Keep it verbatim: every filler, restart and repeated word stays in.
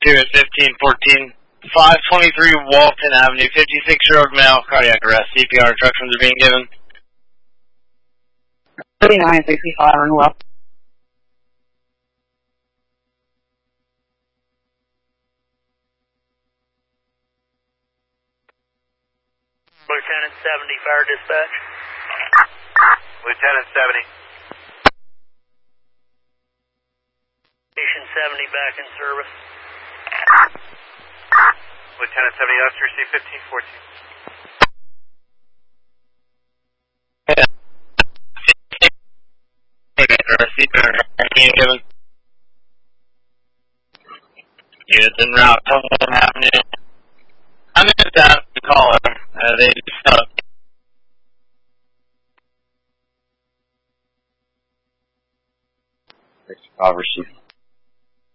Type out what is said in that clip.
two at fifteen fourteen, five twenty-three Walton Avenue, fifty-six-year-old male, cardiac arrest, C P R instructions are being given. thirty-nine sixty-five on left. Lieutenant seventy, fire dispatch. Lieutenant seventy. Station seventy back in service. Lieutenant seventy, let's receive fifteen fourteen. Units en route, Walton Avenue. I'm going to ask the caller. Uh, they just sixty-five received.